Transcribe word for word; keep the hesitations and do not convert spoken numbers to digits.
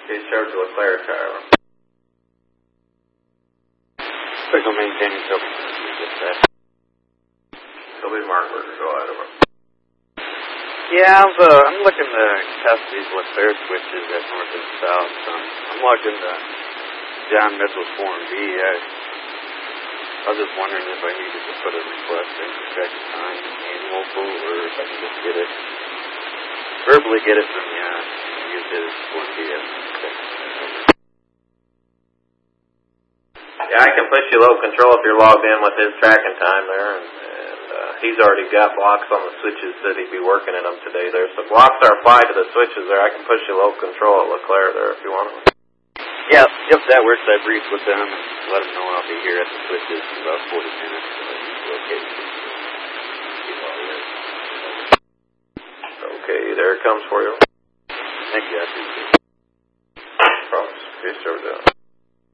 Case charge to LeClaire, Tyler. Special maintaining Toby. Toby Markberger, go ahead over. Yeah, I've, uh, I'm looking to test these LeClaire switches at north and south. Um, I'm looking to John Mitchell's Form B. I, I was just wondering if I needed to put a request in to check the time and local, or if I can just get it, verbally get it from you and use it as Form B. Yeah, I can push you low control if you're logged in with his tracking time there, and, and uh, he's already got blocks on the switches that he'd be working in them today there. So blocks are applied to the switches there. I can push you low control at LeClaire there if you want to. Yeah, yep, that works. I briefed with them and let them know I'll be here at the switches in about forty minutes. So location. Okay, there it comes for you. Thank you. I appreciate it. No problems. Case charge out.